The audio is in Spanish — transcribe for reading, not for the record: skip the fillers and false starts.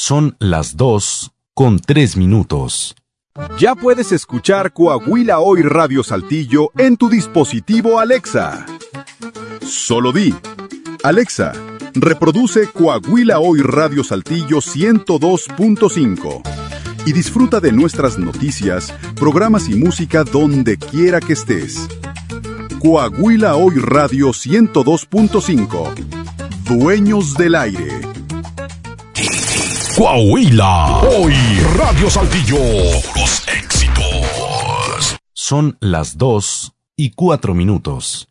Son las 2:03. Ya puedes escuchar Coahuila Hoy Radio Saltillo en tu dispositivo Alexa. Solo di: Alexa, reproduce Coahuila Hoy Radio Saltillo 102.5 y disfruta de nuestras noticias, programas y música donde quiera que estés. Coahuila Hoy Radio 102.5. Dueños del aire. Coahuila Hoy Radio Saltillo. Los éxitos. Son las 2:04.